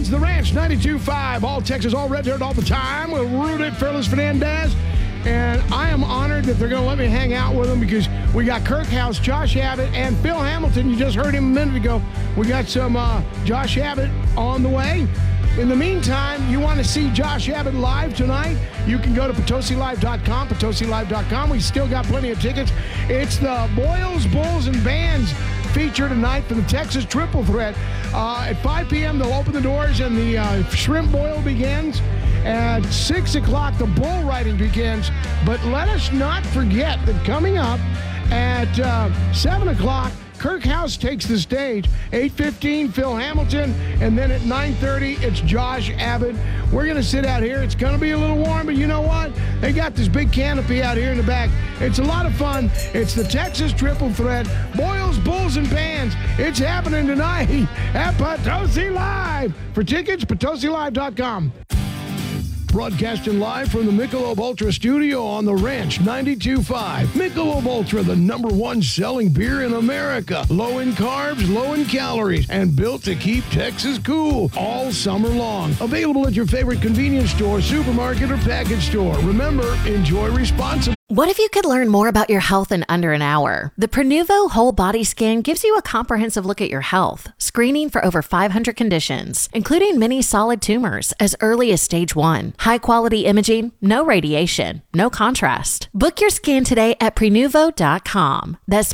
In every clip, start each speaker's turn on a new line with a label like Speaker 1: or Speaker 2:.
Speaker 1: It's The Ranch 92.5, all Texas, all red dirt, all the time with Rudy Fearless Fernandez. And I am honored that they're going to let me hang out with them because we got Kirk House, Josh Abbott, and Phil Hamilton. You just heard him a minute ago. We got some Josh Abbott on the way. In the meantime, you want to see Josh Abbott live tonight, you can go to PotosiLive.com, PotosiLive.com. We still got plenty of tickets. It's the Boils, Bulls, and Bands feature tonight for the Texas Triple Threat. At 5 p.m., they'll open the doors and the shrimp boil begins. At 6 o'clock, the bull riding begins. But let us not forget that coming up at 7 o'clock, Kirk House takes the stage. 8:15, Phil Hamilton. And then at 9:30, it's Josh Abbott. We're going to sit out here. It's going to be a little warm, but you know what? They got this big canopy out here in the back. It's a lot of fun. It's the Texas Triple Threat. Boils, Bulls, and Bands. It's happening tonight at Potosi Live. For tickets, PotosiLive.com. Broadcasting live from the Michelob Ultra studio on The Ranch 92.5. Michelob Ultra, the #1 selling beer in America. Low in carbs, low in calories, and built to keep Texas cool all summer long. Available at your favorite convenience store, supermarket, or package store. Remember, enjoy responsibly.
Speaker 2: What if you could learn more about your health in under an hour? The Prenuvo Whole Body Scan gives you a comprehensive look at your health, screening for over 500 conditions, including many solid tumors as early as stage 1. High-quality imaging, no radiation, no contrast. Book your scan today at Prenuvo.com. That's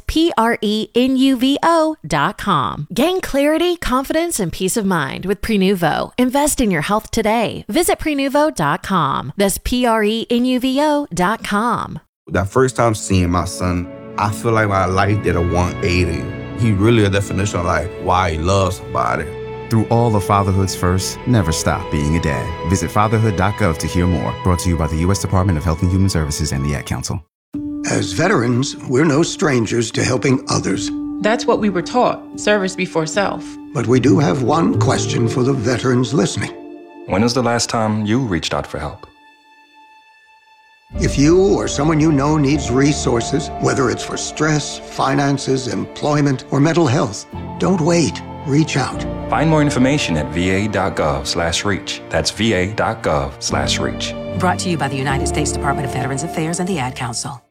Speaker 2: Prenuvo.com. Gain clarity, confidence, and peace of mind with Prenuvo. Invest in your health today. Visit Prenuvo.com. That's Prenuvo.com.
Speaker 3: That first time seeing my son, I feel like my life did a 180. He really a definition of like why he loves somebody.
Speaker 4: Through all of fatherhood's first, never stop being a dad. Visit fatherhood.gov to hear more. Brought to you by the U.S. Department of Health and Human Services and the Ad Council.
Speaker 5: As veterans, we're no strangers to helping others.
Speaker 6: That's what we were taught, service before self.
Speaker 5: But we do have one question for the veterans listening.
Speaker 7: When was the last time you reached out for help?
Speaker 5: If you or someone you know needs resources, whether it's for stress, finances, employment, or mental health, don't wait. Reach out.
Speaker 7: Find more information at va.gov/reach. That's va.gov/reach.
Speaker 8: Brought to you by the United States Department of Veterans Affairs and the Ad Council.